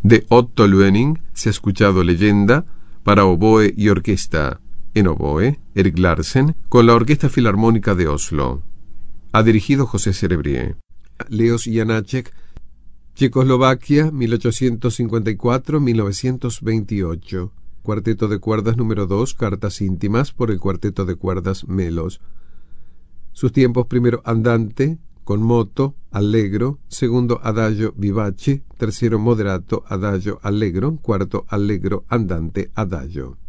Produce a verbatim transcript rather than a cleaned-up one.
De Otto Luening se ha escuchado Leyenda para oboe y orquesta. En oboe, Erik Larsen, con la Orquesta Filarmónica de Oslo. Ha dirigido José Cerebrié. Leos Janáček, Checoslovaquia, mil ochocientos cincuenta y cuatro a mil novecientos veintiocho. Cuarteto de cuerdas número dos, Cartas íntimas, por el Cuarteto de cuerdas Melos. Sus tiempos: primero andante, con moto, allegro; segundo adagio vivace; tercero moderato, adagio allegro; cuarto allegro andante adagio.